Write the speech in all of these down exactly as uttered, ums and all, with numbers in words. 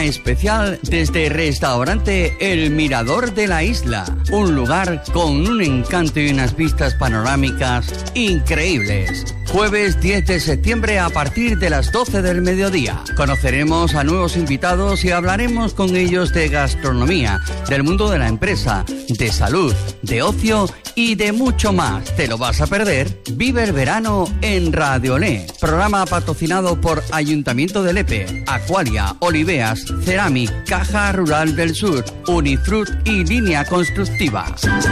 cena especial desde Restaurante El Mirador de la Isla. Un lugar con un encanto y unas vistas panorámicas increíbles. Jueves diez de septiembre a partir de las doce del mediodía. Conoceremos a nuevos invitados y hablaremos con ellos de gastronomía, del mundo de la empresa, de salud, de ocio y de mucho más. ¿Te lo vas a perder? Vive el verano en Radiolé. Programa patrocinado por Ayuntamiento de Lepe, Aqualia, Oliveas, Ceramic, Caja Rural del Sur, Unifrut y Línea Constructiva.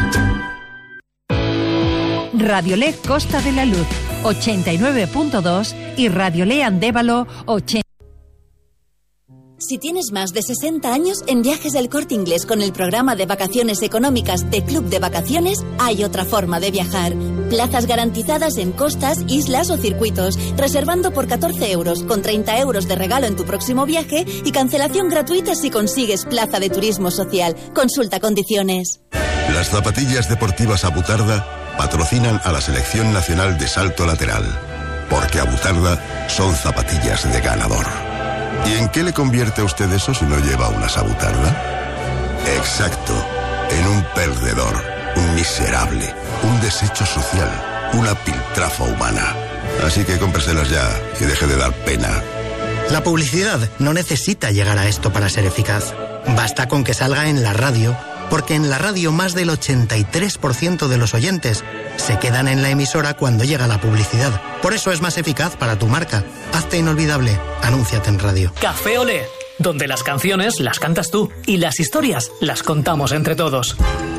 Radiolé Costa de la Luz ochenta y nueve punto dos y Radiolé Andévalo ochenta. Si tienes más de sesenta años, en Viajes del Corte Inglés con el programa de vacaciones económicas de Club de Vacaciones hay otra forma de viajar. Plazas garantizadas en costas, islas o circuitos, reservando por catorce euros, con treinta euros de regalo en tu próximo viaje y cancelación gratuita si consigues plaza de turismo social. Consulta condiciones. Las zapatillas deportivas Abutarda patrocinan a la Selección Nacional de Salto Lateral, porque Abutarda son zapatillas de ganador. ¿Y en qué le convierte a usted eso si no lleva una Abutarda? Exacto, en un perdedor, un miserable, un desecho social, una piltrafa humana. Así que cómpreselas ya y deje de dar pena. La publicidad no necesita llegar a esto para ser eficaz. Basta con que salga en la radio, porque en la radio más del ochenta y tres por ciento de los oyentes se quedan en la emisora cuando llega la publicidad. Por eso es más eficaz para tu marca. Hazte inolvidable. Anúnciate en radio. Café Olé, donde las canciones las cantas tú y las historias las contamos entre todos.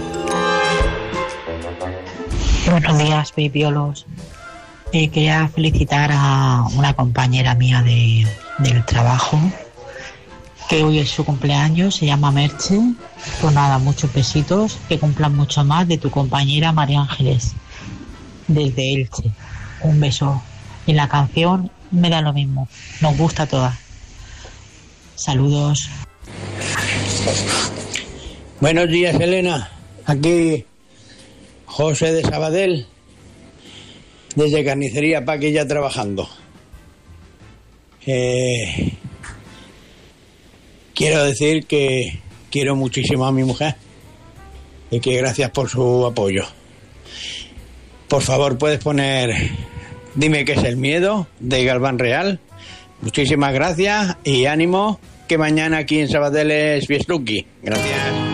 Buenos días, bebiolos. Eh, quería felicitar a una compañera mía de, del trabajo, que hoy es su cumpleaños, se llama Merche. Pues nada, muchos besitos, que cumplan mucho más, de tu compañera María Ángeles, desde Elche. Un beso. Y la canción me da lo mismo, nos gusta a todas. Saludos. Buenos días, Elena. Aquí José de Sabadell, desde Carnicería Paquilla trabajando. Eh... Quiero decir que quiero muchísimo a mi mujer y que gracias por su apoyo. Por favor, puedes poner Dime qué es el miedo, de Galván Real. Muchísimas gracias y ánimo, que mañana aquí en Sabadell es Fiestuki. Gracias.